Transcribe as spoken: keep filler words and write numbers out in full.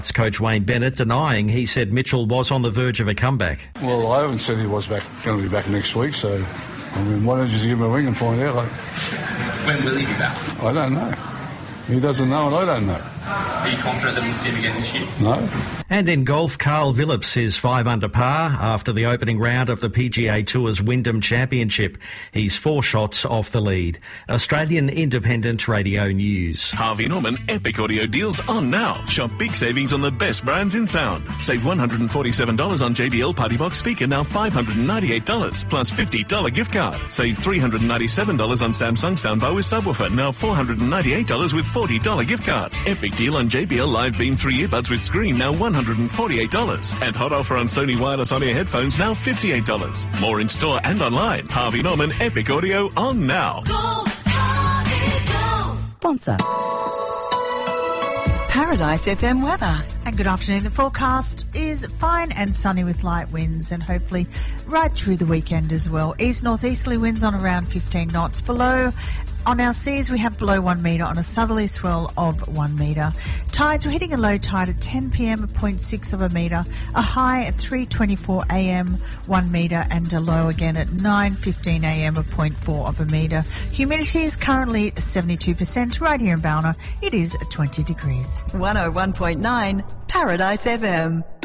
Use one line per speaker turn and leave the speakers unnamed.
Coach Wayne Bennett denying he said Mitchell was on the verge of a comeback.
Well, I haven't said he was back, going to be back next week, so I mean, why don't you just give him a ring and find out? Like,
when will he be back?
I don't know. He doesn't know and I don't know.
Are you confident that we'll see him again this year?
No.
And in golf, Carl Phillips is five under par after the opening round of the P G A Tour's Wyndham Championship. He's four shots off the lead. Australian Independent Radio News.
Harvey Norman Epic Audio deals on now. Shop big savings on the best brands in sound. Save one hundred forty-seven dollars on J B L Party Box speaker, now five hundred ninety-eight dollars, plus fifty dollars gift card. Save three hundred ninety-seven dollars on Samsung soundbar with subwoofer, now four hundred ninety-eight dollars with forty dollars gift card. Epic deal on J B L Live Beam three earbuds with screen, now one hundred forty-eight dollars. And hot offer on Sony wireless on-air headphones, now fifty-eight dollars. More in store and online. Harvey Norman Epic Audio on now.
Go, Harvey, go.
Sponsor. Paradise F M weather.
And good afternoon. The forecast is fine and sunny with light winds and hopefully right through the weekend as well. East northeasterly winds on around fifteen knots. Below on our seas we have below one metre on a southerly swell of one metre. Tides, we're hitting a low tide at ten p.m, zero point six of a metre. A high at three twenty-four a.m, one metre, and a low again at nine fifteen a.m, zero point four of a metre. Humidity is currently seventy-two percent. Right here in Balna, it is twenty degrees.
one oh one point nine Paradise F M.